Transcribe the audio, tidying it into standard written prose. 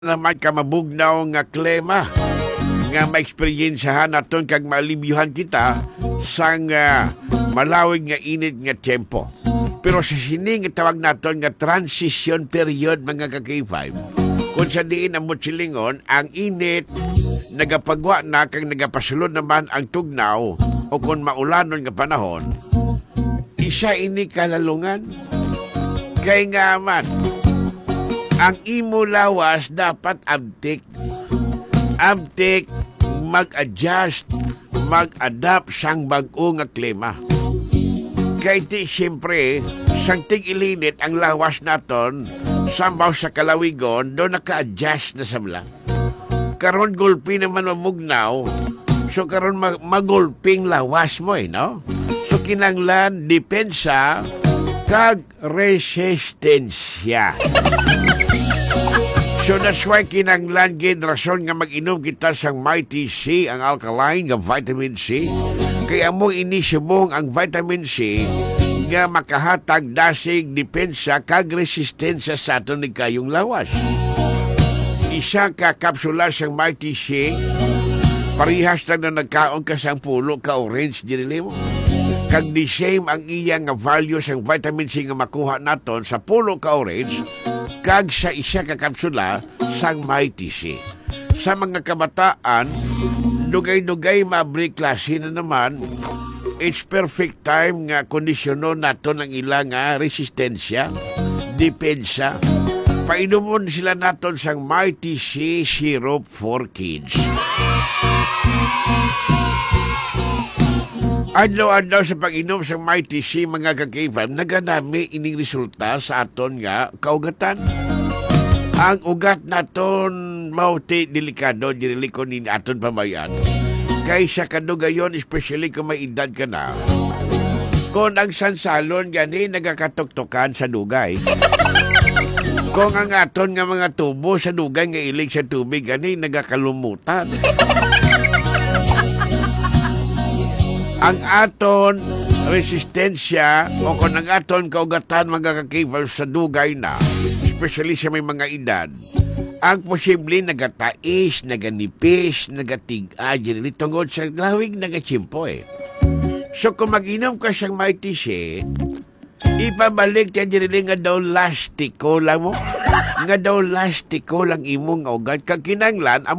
naman ka mabugnaw nga klema nga maeksperiensyahan naton kag maalibyuhan kita sang malawig nga init nga tiyempo. Pero sa sini nga tawag naton nga transition period mga ka-K5, kung sa diin ang mutsilingon, ang init nagapagwa na kag nagapasulod naman ang tugnaw o kung maulanon nga panahon, isa ini kalalungan. Kay nga man, ang imo lawas dapat abtik, mag-adjust, mag-adapt sang bag-o nga klima. Kay ti siyempre, sang tig-ilinit ang lawas naton, sambaw sa kalawigon, doon naka-adjust na sabla. Karon gulpi naman mamugnaw, so karon magulping lawas mo no? So kinanglan, depensa, kag resistensya. So that's why kinanglan gid rason nga mag-inom kita sang Mighty C, ang alkaline nga vitamin C. Kaya mo inisubong ang vitamin C nga makahatag dasig depensa kag resistensya sa aton ni kayong lawas. Isa ka kapsula sang Mighty C, parihas na nagkaon ka sang pulo ka orange dinili mo. Kag the same ang iyang value sang vitamin C nga makuha naton sa pulo ka orange kag sa isa ka kapsula sang Mighty C. Sa mga kabataan, dugay-dugay mabri klase na naman, it's perfect time nga kondisyonon naton ang ilang resistensya, depensa. Painomon sila naton sang Mighty C syrup for kids. Adlaw-adlaw sa pag-inom sa Mighty C mga ka-K5, naganami ining resulta sa aton nga kaugatan. Ang ugat naton mauti delikado dinili ko ni aton pamayan. Kaysa kadugayon, especially kung may edad ka na, kung ang sansalon gani nagakatuktukan sa dugay. Kung ang aton nga mga tubo sa dugay nga ilig sa tubig gani nagakalumutan. Ang aton resistensya o kung ang aton kaugatan mga ka-K5 sa dugay na, especially sa may mga edad, ang posible nagatais, naganipis, nagatiga, tungod sa lawig nagatsimpo So kung mag-inom ka siyang Mighty C, ipabalik ka diri nga daw lastiko lang mo. Nga daw lastiko lang imong ugat. Kag kinanglan,